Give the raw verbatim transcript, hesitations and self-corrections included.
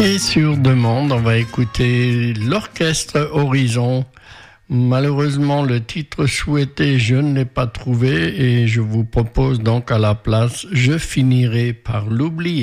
Et sur demande, on va écouter l'orchestre Horizon. Malheureusement, le titre souhaité, je ne l'ai pas trouvé et je vous propose donc à la place « Je finirai par l'oublier ».